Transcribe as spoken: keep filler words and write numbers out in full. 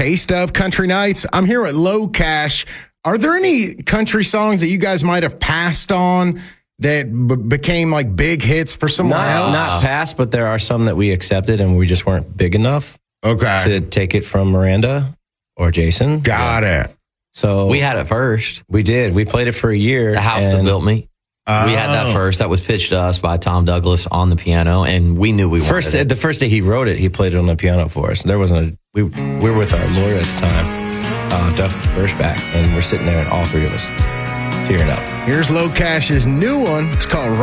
taste of country nights. I'm here at Low Cash. Are there any country songs that you guys might have passed on that b- became like big hits for someone not, else? Not passed, but there are some that we accepted and we just weren't big enough okay. to take it from Miranda or Jason. Got yeah. it. So we had it first. We did. We played it for a year. The House That Built Me. Oh. We had that first. That was pitched to us by Tom Douglas on the piano, and we knew we wanted first, it. The first day he wrote it, he played it on the piano for us. There wasn't a, we, we were with our lawyer at the time, uh, Duff Hirschback, and we're sitting there and all three of us tearing up. Here's Low Cash's new one. It's called